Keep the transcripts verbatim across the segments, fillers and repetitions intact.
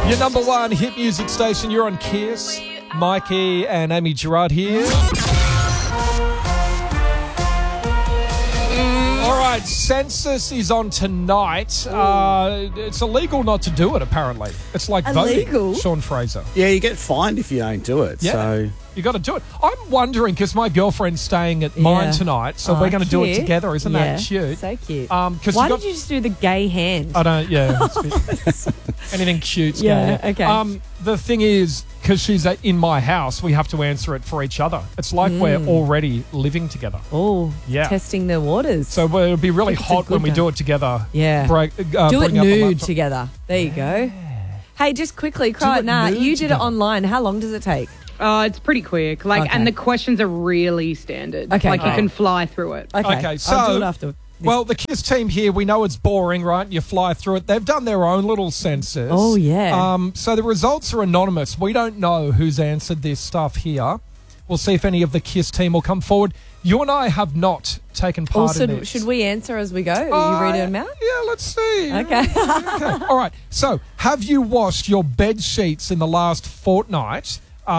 Your number one hit music station. You're on Kiss. Mikey and Amy Gerard here. All right, census is on tonight. Uh, it's illegal not to do it, apparently. It's like Illegal? voting, Sean Fraser. Yeah, you get fined if you don't do it. Yeah, So you got to do it. I'm wondering, because my girlfriend's staying at mine Yeah. tonight, so Oh, we're going to do it cute. together. Isn't Yeah, that cute? so cute. Um, 'cause Why you got- did you just do the gay hand? I don't, yeah. it's a bit- anything cute's Yeah, gay. okay. Um, the thing is, because she's uh, in my house, we have to answer it for each other. It's like we're already living together. Oh, Yeah. testing the waters. So it'll be really It's a hot when good we one. do it together. Yeah. Break, uh, do it bring up the nude laptop. together. There you go. Hey, just quickly, Do Cry it Nah, nude you did together. it online. How long does it take? Oh, it's pretty quick. Like, Okay. and the questions are really standard. Okay, like great. you can fly through it. Okay, Okay, I'll do so- it after. this. Well, the Kiss team here, we know it's boring, right? You fly through it. They've done their own little census. Oh, yeah. Um, so the results are anonymous. We don't know who's answered this stuff here. We'll see if any of the Kiss team will come forward. You and I have not taken part also, in this. should we answer as we go? Are Uh, you read them out? Yeah, let's see. Okay. Okay. All right. So, have you washed your bed sheets in the last fortnight?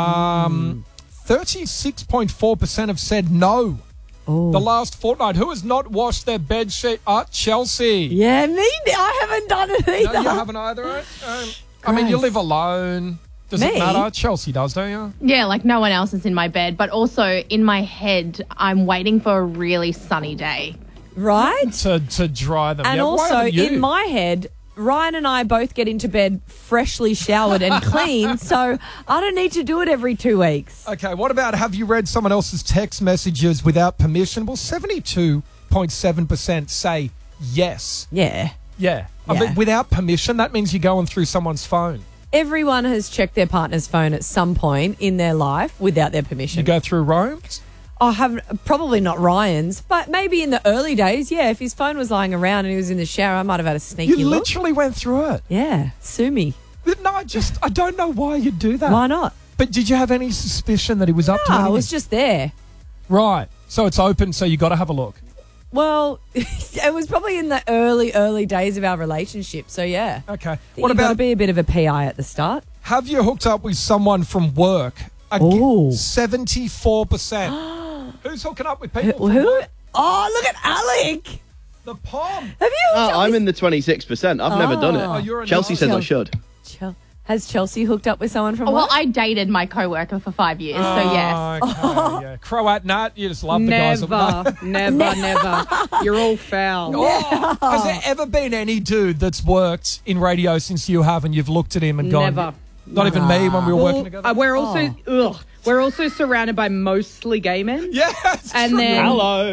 Um, thirty-six point four percent have said no. Oh. The last fortnight. Who has not washed their bed sheet? Uh, Chelsea. Yeah, me. I haven't done it either. No, you haven't either, right? Um, I mean, you Gross. live alone. Does it Me? matter? Chelsea does, don't you? Yeah, like no one else is in my bed, but also in my head, I'm waiting for a really sunny day. Right? To to dry them. And yeah, why also, haven't you? in my head, Ryan and I both get into bed freshly showered and clean, so I don't need to do it every two weeks. Okay, what about have you read someone else's text messages without permission? Well, seventy-two point seven percent say yes. Yeah. Yeah. I Yeah. mean, without permission, that means you're going through someone's phone. Everyone has checked their partner's phone at some point in their life without their permission. You go through Rome's? I have probably not Ryan's, but maybe in the early days, yeah. If his phone was lying around and he was in the shower, I might have had a sneaky You look. literally went through it. Yeah, sue me. No, I just, I don't know why you'd do that. Why not? But did you have any suspicion that he was up to No, anything? I was just there. Right. So it's open, so you got to have a look. Well, it was probably in the early, early days of our relationship. So yeah. Okay. What What about to about, be a bit of a P I at the start? have you hooked up with someone from work? Ooh. seventy-four percent. Who's hooking up with people Who? from who? work? Oh, look at Alec. The Pom. Have you? Oh, hooked up I'm with- in the twenty-six percent. I've never done Oh, it. you're a Chelsea nice- says I Chel- should. Chel- Has Chelsea hooked up with someone from Well, work? I dated my coworker for five years, so yes. Okay, yeah. Croat nut, you just love the guys. Never, never, never. You're all foul. Oh, has there ever been any dude that's worked in radio since you have and you've looked at him and gone, Never. not even me when we were working Well, together? uh, we're also ugh, we're also surrounded by mostly gay men. yeah, it's And true. then Hello.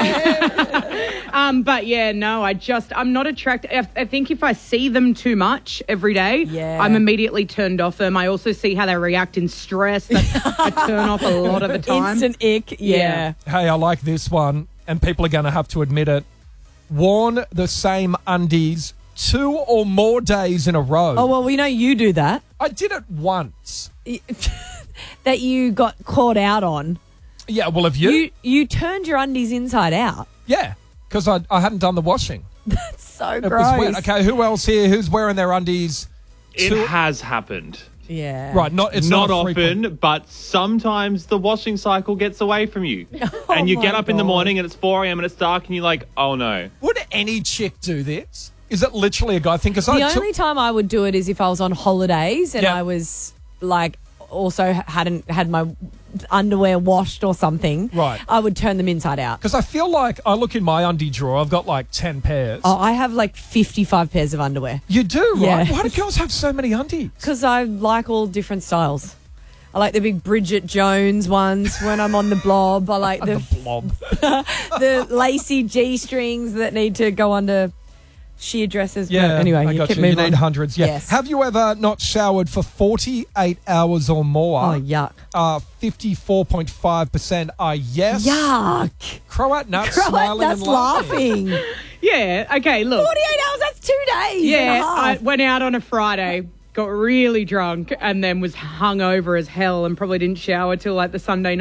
Yeah. um, but yeah, no, I just I'm not attracted. I, I think if I see them too much every day, Yeah. I'm immediately turned off them. I also see how they react in stress. That I turn off a lot of the time. Instant ick. Yeah. Yeah. Hey, I like this one, and people are going to have to admit it. Worn the same undies two or more days in a row. Oh, well, we know you do that. I did it once. That you got caught out on. Yeah, well, have you? You you turned your undies inside out. Yeah, because I, I hadn't done the washing. So It gross. was wet. Okay, who else here? Who's wearing their undies? It Two- has happened. Yeah. Right, not it's not, not, a frequent- often, but sometimes the washing cycle gets away from you. and you Oh my get up in the God. morning and it's four a.m. and it's dark and you're like, oh no. Would any chick do this? Is it literally a guy thing? Because The I only took, time I would do it is if I was on holidays and Yeah. I was like also hadn't had my underwear washed or something. Right. I would turn them inside out. because I feel like I look in my undie drawer. I've got like ten pairs. Oh, I have like fifty-five pairs of underwear You do, right? Yeah. Why do girls have so many undies? because I like all different styles. I like the big Bridget Jones ones when I'm on the blob. I like the Blob. the lacy G strings that need to go under sheer dresses. Yeah. But anyway, I you got keep you. You moving need on. hundreds. Yeah. Yes. Have you ever not showered for forty-eight hours or more? Oh, yuck. Uh, fifty-four point five percent are yes. Yuck. Croat nuts Croat smiling nuts and laughing. laughing. Yeah. Okay. Look. forty-eight hours, that's two days. and a Yeah. I half. went out on a Friday, got really drunk, and then was hungover as hell, and probably didn't shower till like the Sunday night.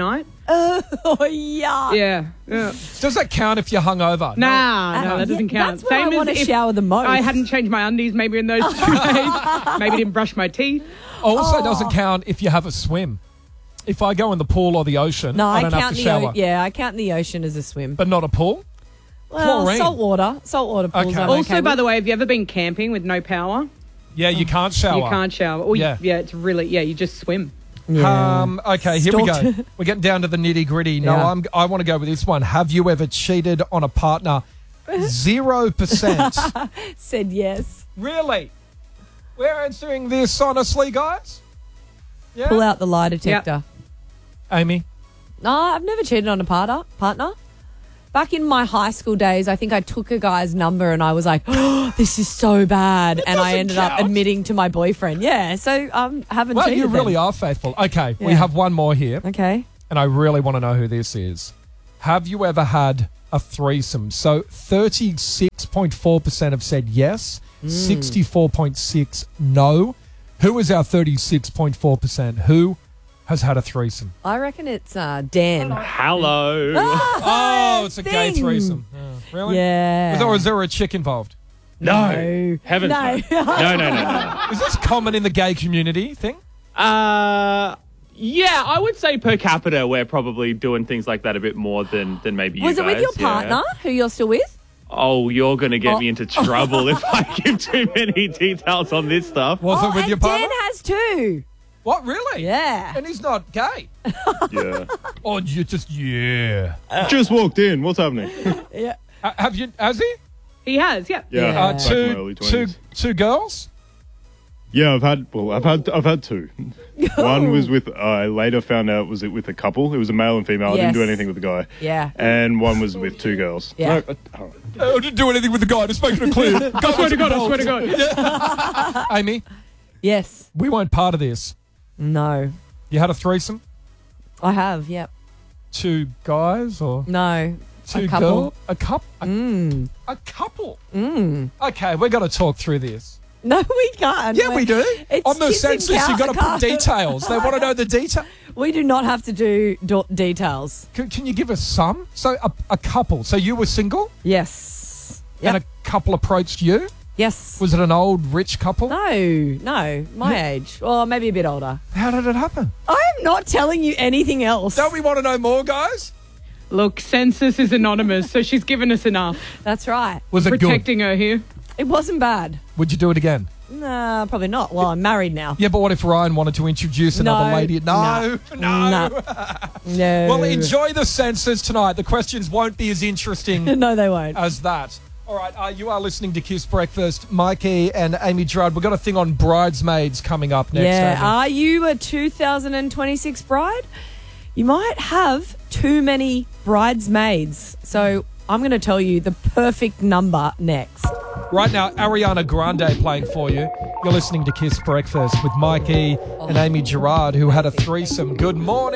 Oh, yeah. Yeah. yeah. Does that count if you're hungover? Nah, no, that doesn't Yeah, count. That's when I want to if shower the most. I hadn't changed my undies maybe in those two days. Maybe didn't brush my teeth. Also Oh. doesn't count if you have a swim. If I go in the pool or the ocean, No, I I don't count have to the shower. o- yeah, I count the ocean as a swim. But not a pool? Well, chlorine. salt water, salt water pools. Okay. I'm Also, okay by with. the way, have you ever been camping with no power? Yeah, you can't shower. You can't shower. Or Yeah. yeah. yeah, it's really, yeah, you just swim. Yeah. Um, okay, here we go. Stalked. We're getting down to the nitty gritty. No, Yeah. I'm, I want to go with this one. Have you ever cheated on a partner? Zero percent. Said yes. Really? We're answering this honestly, guys? Yeah? Pull out the lie detector. Amy? No, I've never cheated on a partner. Partner. Back in my high school days, I think I took a guy's number and I was like, oh, this is so bad. And I doesn't ended up count. admitting to my boyfriend. Yeah, so I um, haven't Well, cheated you really then. are faithful. Okay, we Yeah. have one more here, Okay. and I really want to know who this is. Have you ever had a threesome? So thirty-six point four percent have said yes, Mm. sixty-four point six no. Who is our thirty-six point four percent? Who has had a threesome? I reckon it's uh, Dan. Hello. Oh, it's a gay thing. threesome. Oh, really? Yeah. Was there, or is there a chick involved? No. Heavens No. no. No, no, no, no. Is this common in the gay community thing? Uh, yeah, I would say per capita we're probably doing things like that a bit more than, than maybe you Was it guys. with your yeah. partner who you're still with? Oh, you're going to get Oh. me into trouble if I give too many details on this stuff. Was oh, it with and your partner? Dan has too. What, really? Yeah. And he's not gay? Yeah. Or you just, yeah. Just walked in. What's happening? Yeah. Uh, have you, has he? He has, yeah. Yeah, Yeah. Uh, back in my two, early two, twenties. two girls? Yeah, I've had. Well, I've had. I've had two. One was with. I later found out was it with a couple. It was a male and female. I didn't do Yes. anything with the guy. Yeah. And one was with two girls. Yeah. No, uh, oh. I didn't do anything with the guy, just making it clear. I swear to God, I swear to God. Amy, Yes. we weren't part of this. No. You had a threesome? I have, yep. Two guys or No. two a couple. girls? A couple? A, Mm. a couple? Mm. Okay, we're going to talk through this. No, we can't. Yeah, we do. It's On the kids in census, car- you've got to put car- details. They want to know the detail. We do not have to do do- details. Can, can you give us some? So a, a couple. So you were single Yes. and Yep. a couple approached you? Yes. Was it an old rich couple? No, no, my age. Or maybe a bit older. How did it happen? I'm not telling you anything else. Don't we want to know more, guys? Look, census is anonymous, so she's given us enough. That's right. Was it good? Protecting her here. It wasn't bad. Would you do it again? Nah, probably not. Well, I'm married now. Yeah, but what if Ryan wanted to introduce another No, lady? No, no. No. No. Well, enjoy the census tonight. The questions won't be as interesting No, they won't. as that. All right, uh, you are listening to Kiss Breakfast. Mikey and Amy Gerard, we've got a thing on bridesmaids coming up next. yeah. Amy. Are you a two thousand twenty-six bride? You might have too many bridesmaids. So I'm going to tell you the perfect number next. Right now, Ariana Grande playing for you. You're listening to Kiss Breakfast with Mikey and Amy Gerard, who had a threesome. Good morning.